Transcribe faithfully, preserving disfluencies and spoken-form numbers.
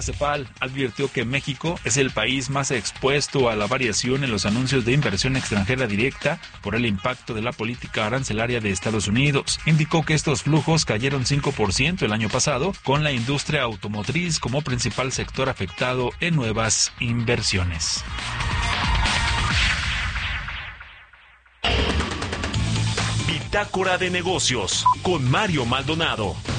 CEPAL advirtió que México es el país más expuesto a la variación en los anuncios de inversión extranjera directa por el impacto de la política arancelaria de Estados Unidos. Indicó que estos flujos cayeron cinco por ciento el año pasado, con la industria automotriz como principal sector afectado en nuevas inversiones. Bitácora de negocios con Mario Maldonado.